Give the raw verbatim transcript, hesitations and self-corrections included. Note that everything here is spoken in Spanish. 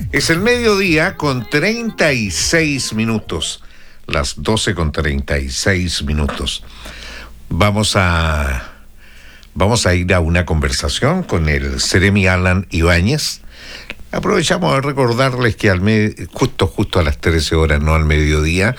Es el mediodía con treinta y seis minutos. Las doce con treinta y seis minutos. Vamos a, vamos a ir a una conversación con el Seremi Alan Ibáñez. Aprovechamos a recordarles que al me, justo, justo a las trece horas, no al mediodía,